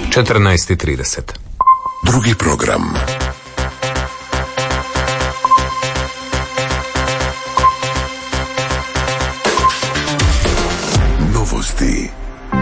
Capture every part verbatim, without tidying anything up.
četrnaest i trideset. Drugi program. Novosti.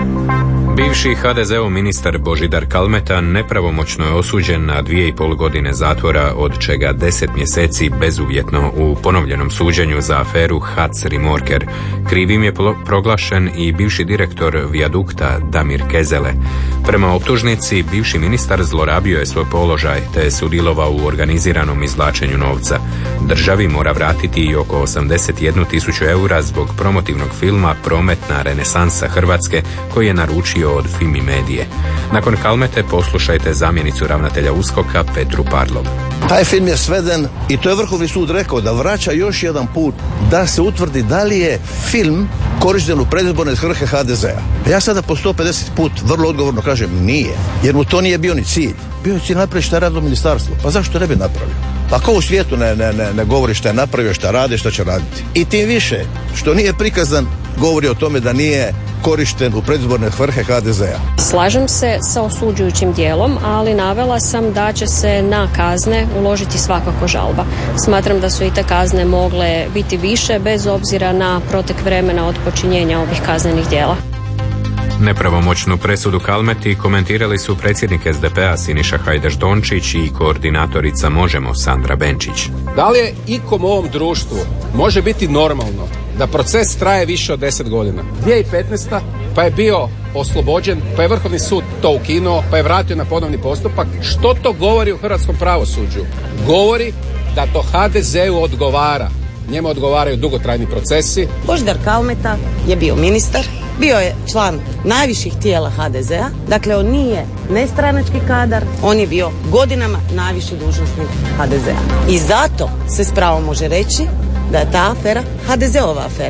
Bivši ha de zeov ministar Božidar Kalmeta nepravomoćno je osuđen na dvije i pol godine zatvora, od čega deset mjeseci bezuvjetno u ponovljenom suđenju za aferu Hac Rimorker. Krivim je proglašen i bivši direktor Vijadukta Damir Kezele. Prema optužnici, bivši ministar zlorabio je svoj položaj te je sudjelovao u organiziranom izvlačenju novca. Državi mora vratiti i oko osamdeset jednu tisuću eura zbog promotivnog filma Prometna renesansa Hrvatske koji je naručio od Fimi Medije. Nakon Kalmete poslušajte zamjenicu ravnatelja uskoka Petru Parlov. Taj film je sveden i to je Vrhovni sud rekao da vraća još jedan put da se utvrdi da li je film korišten u predizborne svrhe ha de zea. Ja sada po sto pedeset put vrlo odgovorno kažem nije, jer mu to nije bio ni cilj. Bio je cilj napraviti šta je radilo ministarstvo. Pa zašto ne bi napravio? Pa ko u svijetu ne, ne, ne, ne govori šta je napravio, šta radi, šta će raditi. I tim više što nije prikazan govori o tome da nije korišten u predizborne svrhe ha de zea. Slažem se sa osuđujućim dijelom, ali navela sam da će se na kazne uložiti svakako žalba. Smatram da su i te kazne mogle biti više bez obzira na protek vremena od počinjenja ovih kaznenih djela. Nepravomoćnu presudu Kalmeti komentirali su predsjednik es de pe a Siniša Hajdaš Dončić i koordinatorica Možemo Sandra Benčić. Da li je ikom u ovom društvu može biti normalno da proces traje više od deset godina? dvije tisuće petnaeste. pa je bio oslobođen, pa je Vrhovni sud to ukinuo, pa je vratio na ponovni postupak. Što to govori u hrvatskom pravosuđu? Govori da to ha de zeu odgovara. Njemu odgovaraju dugotrajni procesi. Božidar Kalmeta je bio ministar, bio je član najviših tijela ha de zea, dakle on nije nestranački kadar, on je bio godinama najviši dužnosnik ha de zea. I zato se s pravom može reći da je ta afera ha de zeova afera.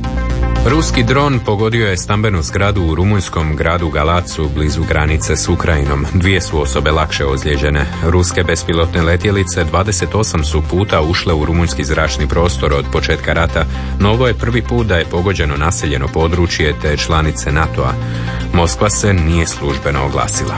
Ruski dron pogodio je stambenu zgradu u rumunjskom gradu Galacu blizu granice s Ukrajinom. Dvije su osobe lakše ozlijeđene. Ruske bespilotne letjelice dvadeset osam su puta ušle u rumunjski zračni prostor od početka rata, no ovo je prvi put da je pogođeno naseljeno područje te članice NATO-a. Moskva se nije službeno oglasila.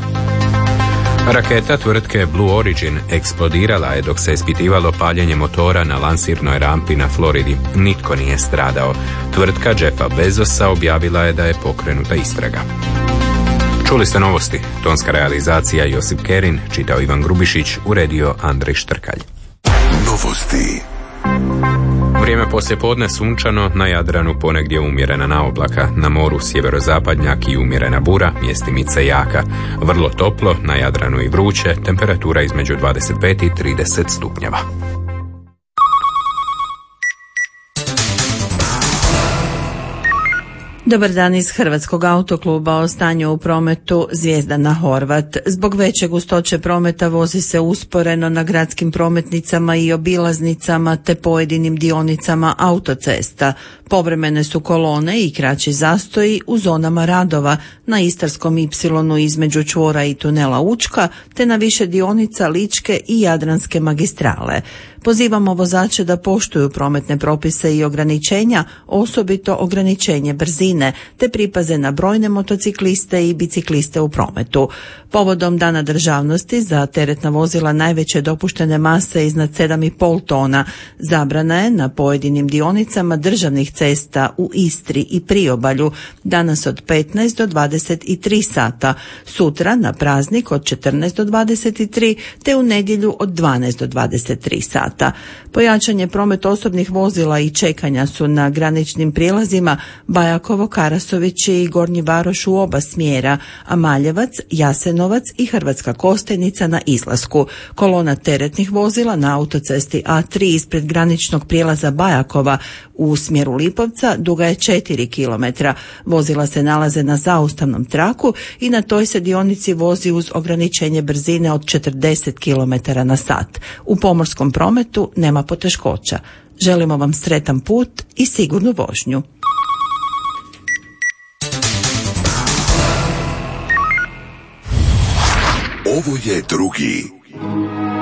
Raketa tvrtke Blue Origin eksplodirala je dok se ispitivalo paljenje motora na lansirnoj rampi na Floridi. Nitko nije stradao. Tvrtka Jeffa Bezosa objavila je da je pokrenuta istraga. Čuli ste novosti. Tonska realizacija Josip Kerin, čitao Ivan Grubišić, uredio Andrej Štrkalj. Novosti. Vrijeme poslijepodne sunčano, na Jadranu ponegdje umjerena naoblaka, na moru sjeverozapadnjak i umjerena bura, mjestimice jaka. Vrlo toplo, na Jadranu i vruće, temperatura između dvadeset pet i trideset stupnjeva. Dobar dan iz Hrvatskog autokluba. O stanju u prometu Zvijezdana Horvat. Zbog veće gustoće prometa vozi se usporeno na gradskim prometnicama i obilaznicama te pojedinim dionicama autocesta. Povremene su kolone i kraći zastoji u zonama radova na Istarskom ipsilonu između čvora i tunela Učka te na više dionica Ličke i Jadranske magistrale. Pozivamo vozače da poštuju prometne propise i ograničenja, osobito ograničenje brzine, te pripaze na brojne motocikliste i bicikliste u prometu. Povodom Dana državnosti za teretna vozila najveće dopuštene mase iznad sedam i pol tona zabrana je na pojedinim dionicama državnih cesta u Istri i Priobalju danas od petnaest do dvadeset tri sata, sutra na praznik od četrnaest do dvadeset tri te u nedjelju od dvanaest do dvadeset tri sata. Pojačanje promet osobnih vozila i čekanja su na graničnim prijelazima Bajakovo, Karasović i Gornji Varoš u oba smjera, a Maljevac, Jasenovac i Hrvatska Kostajnica na izlasku. Kolona teretnih vozila na autocesti A tri ispred graničnog prijelaza Bajakova u smjeru Lipovca duga je četiri kilometra. Vozila se nalaze na zaustavnom traku i na toj se dionici vozi uz ograničenje brzine od četrdeset kilometara na sat. U pomorskom prometu nema poteškoća. Želimo vam sretan put i sigurnu vožnju. Ovo je drugi